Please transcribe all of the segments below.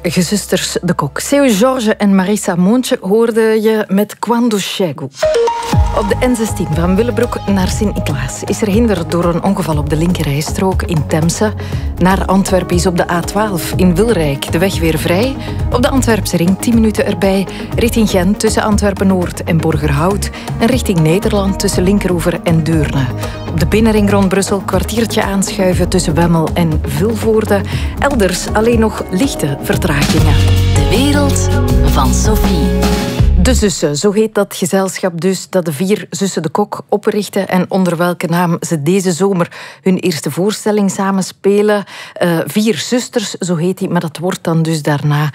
gezusters de Kok. Seu Jorge en Marissa Moontje hoorde je met Quando Chego. Op de N16 van Willebroek naar Sint-Niklaas is er hinder door een ongeval op de linkerrijstrook in Temse. Naar Antwerpen is op de A12 in Wilrijk de weg weer vrij. Op de Antwerpse ring 10 minuten erbij. Richting Gent tussen Antwerpen-Noord en Borgerhout. En richting Nederland tussen Linkeroever en Deurne. Op de binnenring rond Brussel kwartiertje aanschuiven tussen Wemmel en Vilvoorde. Elders alleen nog lichte vertragingen. De wereld van Sophie. De Zussen, zo heet dat gezelschap dus dat de 4 zussen de Kok oprichten en onder welke naam ze deze zomer hun eerste voorstelling samenspelen. 4 zusters, zo heet die, maar dat wordt dan dus daarna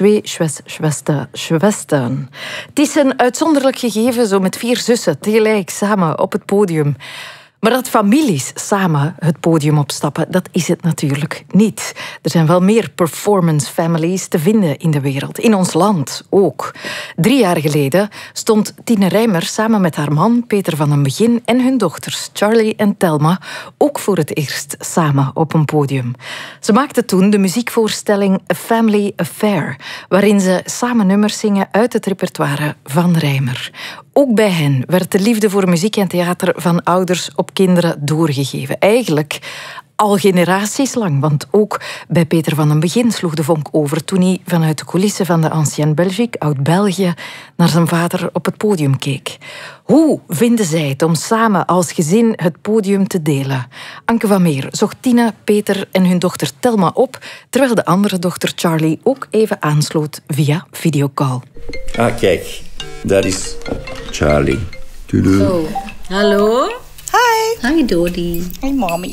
Schwestern. Het is een uitzonderlijk gegeven, zo met 4 zussen tegelijk samen op het podium. Maar dat families samen het podium opstappen, dat is het natuurlijk niet. Er zijn wel meer performance families te vinden in de wereld. In ons land ook. 3 jaar geleden stond Tine Rijmer samen met haar man Peter van den Begin en hun dochters Charlie en Thelma ook voor het eerst samen op een podium. Ze maakten toen de muziekvoorstelling A Family Affair, waarin ze samen nummers zingen uit het repertoire van Rijmer. Ook bij hen werd de liefde voor muziek en theater van ouders op kinderen doorgegeven. Eigenlijk al generaties lang, want ook bij Peter van den Begin sloeg de vonk over toen hij vanuit de coulissen van de Ancienne Belgique, Oud-België, naar zijn vader op het podium keek. Hoe vinden zij het om samen als gezin het podium te delen? Anke van Meer zocht Tina, Peter en hun dochter Thelma op, terwijl de andere dochter Charlie ook even aansloot via videocall. Ah, kijk. Dat is Charlie. Oh, hallo. Hi. Hi, Dodie. Hey, mommy.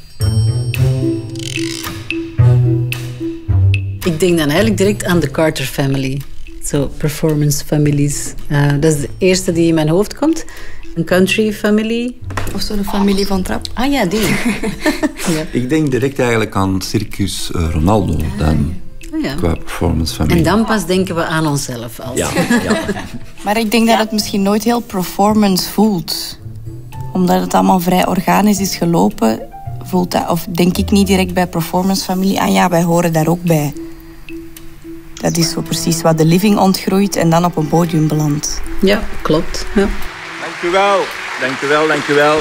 Ik denk dan eigenlijk direct aan de Carter Family. Zo, performance families. Dat is de eerste die in mijn hoofd komt. Een country family. Of zo de familie van Trap. Ah ja, die. Ja. Ik denk direct eigenlijk aan Circus Ronaldo dan. Ja. Qua performance familie. En dan pas denken we aan onszelf. Ja. Maar ik denk dat het misschien nooit heel performance voelt. Omdat het allemaal vrij organisch is gelopen, voelt dat, of denk ik niet direct bij performance familie. Ah ja, wij horen daar ook bij. Dat is zo precies wat de living ontgroeit en dan op een podium belandt. Ja, klopt. Ja. Dank u wel.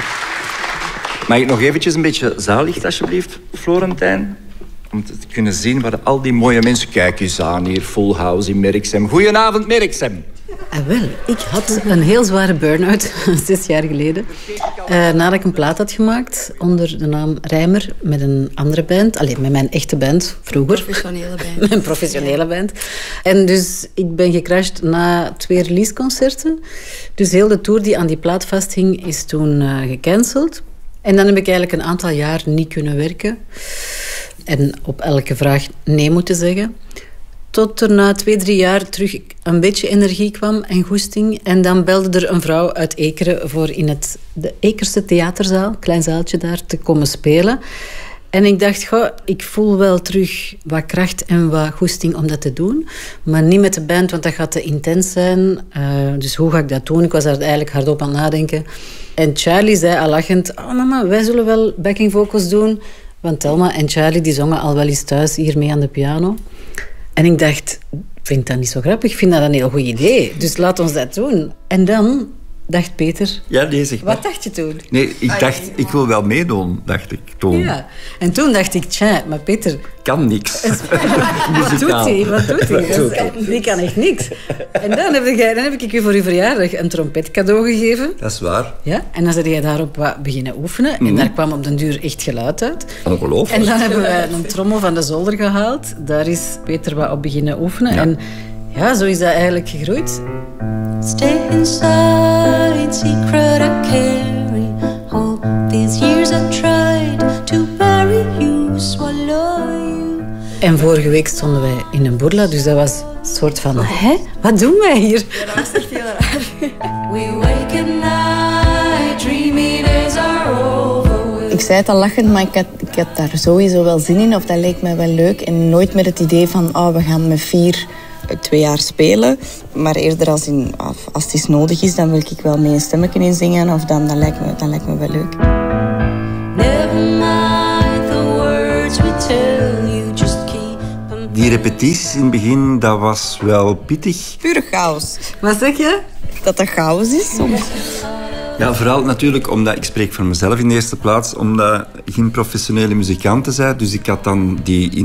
Mag ik nog eventjes een beetje zaallicht, alsjeblieft, Florentijn? Om te kunnen zien waar al die mooie mensen... Kijk eens aan hier, Full House in Merksem. Goedenavond, Merksem. Wel, ik had een heel zware burn-out 6 jaar geleden. Nadat ik een plaat had gemaakt onder de naam Rijmer met een andere band. Alleen met mijn echte band, vroeger. Professionele band. Mijn professionele band. En dus ik ben gecrashed na 2 releaseconcerten. Dus heel de tour die aan die plaat vasthing is toen gecanceld. En dan heb ik eigenlijk een aantal jaar niet kunnen werken. En op elke vraag nee moeten zeggen. Tot er na 2-3 jaar terug een beetje energie kwam en goesting. En dan belde er een vrouw uit Ekeren voor in de Ekerse theaterzaal, klein zaaltje daar, te komen spelen. En ik dacht, goh, ik voel wel terug wat kracht en wat goesting om dat te doen. Maar niet met de band, want dat gaat te intens zijn. Dus hoe ga ik dat doen? Ik was daar eigenlijk hardop aan het nadenken. En Charlie zei al lachend, oh mama, wij zullen wel backing vocals doen. Want Thelma en Charlie die zongen al wel eens thuis hiermee aan de piano. En ik dacht, ik vind dat niet zo grappig, ik vind dat een heel goed idee. Dus laat ons dat doen. En dan dacht Peter... Ja, nee, zeg maar. Wat dacht je toen? Nee, ik dacht, ik wil wel meedoen, dacht ik toen. Ja, en toen dacht ik, tja, maar Peter... Kan niks. Wat doet hij? Die kan echt niks. En dan heb ik je voor je verjaardag een trompet cadeau gegeven. Dat is waar. Ja, en dan ben jij daarop wat beginnen oefenen. En daar kwam op den duur echt geluid uit. Ongelooflijk. En dan hebben we een trommel van de zolder gehaald. Daar is Peter wat op beginnen oefenen. Ja. En ja, zo is dat eigenlijk gegroeid. Stay inside, secret I carry. All these years I tried to bury you, swallow you. En vorige week stonden wij in een boerla, dus dat was een soort van... Hé, wat doen wij hier? Ja, dat was echt heel raar. We wake at night, dreaming as our over. Ik zei het al lachend, maar ik had daar sowieso wel zin in. Of dat leek mij wel leuk. En nooit met het idee van, we gaan met 4... 2 jaar spelen, maar eerder als het is nodig is, dan wil ik wel mee een stemmetje in zingen, of dan lijkt me wel leuk. Never mind the words we tell you, just keep them Die repetities in het begin, dat was wel pittig. Pure chaos. Wat zeg je? Dat chaos is soms. Ja, vooral natuurlijk omdat, ik spreek voor mezelf in de eerste plaats, omdat ik geen professionele muzikant ben. Dus ik had dan die